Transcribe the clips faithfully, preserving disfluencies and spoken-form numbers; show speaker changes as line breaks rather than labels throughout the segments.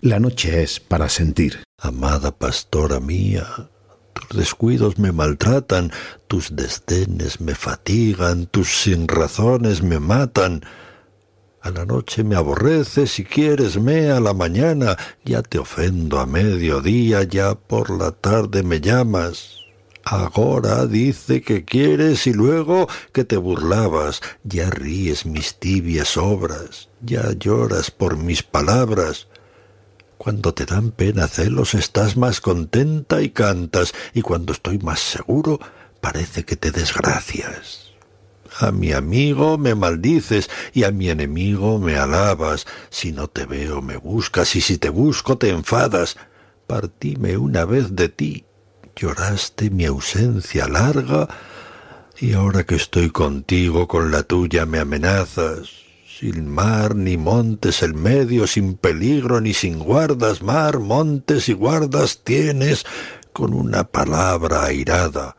La noche es para sentir.
Amada pastora mía, tus descuidos me maltratan, tus desdenes me fatigan, tus sinrazones me matan. A la noche me aborreces, si quieres me a la mañana, ya te ofendo a mediodía, ya por la tarde me llamas. Agora dice que quieres y luego que te burlabas, ya ríes mis tibias obras, ya lloras por mis palabras. Cuando te dan pena celos estás más contenta y cantas, y cuando estoy más seguro parece que te desgracias. A mi amigo me maldices y a mi enemigo me alabas. Si no te veo me buscas y si te busco te enfadas. Partíme una vez de ti, lloraste mi ausencia larga y ahora que estoy contigo con la tuya me amenazas. Sin mar ni montes el medio, sin peligro ni sin guardas, mar, montes y guardas tienes con una palabra airada.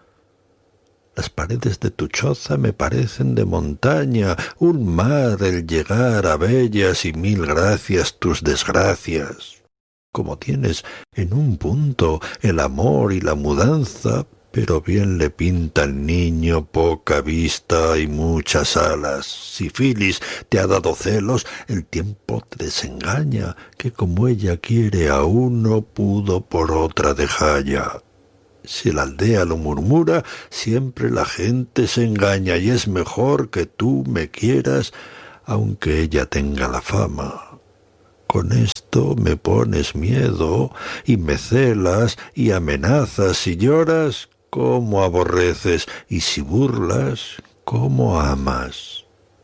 Las paredes de tu choza me parecen de montaña, un mar el llegar a bellas y mil gracias tus desgracias. Como tienes en un punto el amor y la mudanza, pero bien le pinta el niño poca vista y muchas alas. Si Filis te ha dado celos, el tiempo te desengaña, que como ella quiere a uno, pudo por otra dejalla. Si la aldea lo murmura, siempre la gente se engaña, y es mejor que tú me quieras, aunque ella tenga la fama. Con esto me pones miedo, y me celas, y amenazas, y lloras, cómo aborreces, y si burlas, cómo amas.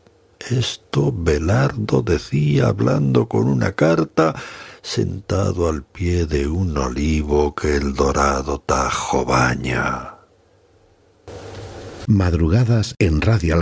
Esto Belardo decía hablando con una carta, sentado al pie de un olivo que el dorado Tajo baña.
Madrugadas en Radio